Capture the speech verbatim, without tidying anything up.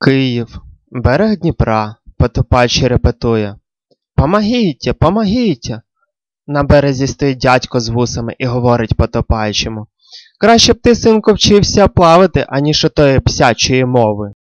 Київ. Берег Дніпра. Потопач репетує. «Помогіть, помогіть!» На березі стоїть дядько з вусами і говорить потопаючому. «Краще б ти, синку, вчився плавати, аніж отої псячої мови».